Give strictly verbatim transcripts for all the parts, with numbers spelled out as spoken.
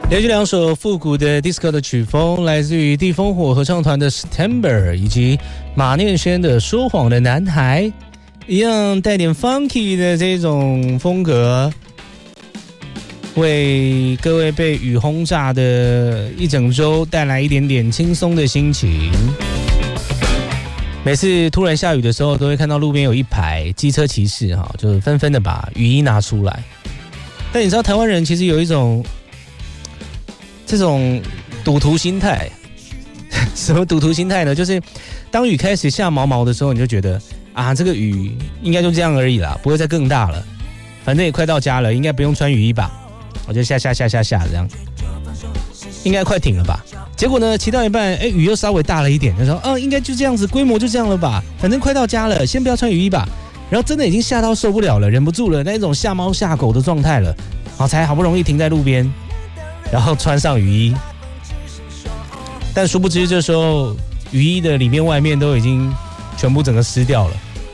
连续两首复古的 disco 的曲风，来自于地烽火合唱团的 September 以及马念先的说谎的男孩，一样带点 funky 的这种风格，为各位被雨轰炸的一整周带来一点点轻松的心情。每次突然下雨的时候，都会看到路边有一排机车骑士哈，就是纷纷的把雨衣拿出来。但你知道台湾人其实有一种这种赌徒心态，什么赌徒心态呢？就是当雨开始下毛毛的时候，你就觉得啊，这个雨应该就这样而已啦，不会再更大了，反正也快到家了，应该不用穿雨衣吧？我就下下下下下这样，应该快停了吧？结果呢，骑到一半，哎，雨又稍微大了一点，他说，嗯，应该就这样子，规模就这样了吧？反正快到家了，先不要穿雨衣吧。然后真的已经下到受不了了，忍不住了，那种吓猫吓狗的状态了，然后才好不容易停在路边。然后穿上雨衣，但殊不知这时候雨衣的里面外面都已经全部整个湿掉了。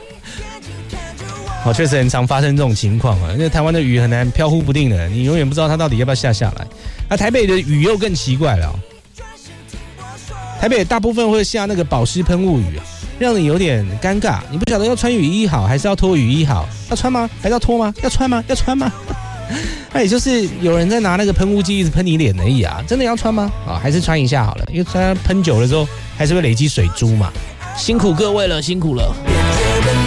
哦，确实很常发生这种情况啊，因为台湾的雨很难飘忽不定的，你永远不知道它到底要不要下下来。那台北的雨又更奇怪了、哦，台北大部分会下那个保湿喷雾雨，让你有点尴尬，你不晓得要穿雨衣好还是要脱雨衣好，要穿吗？还是要脱吗？要穿吗？要穿吗？那也就是有人在拿那个喷雾剂一直喷你脸而已啊，真的要穿吗？啊、哦，还是穿一下好了，因为它喷久了之后还是会累积水珠嘛。辛苦各位了，辛苦了。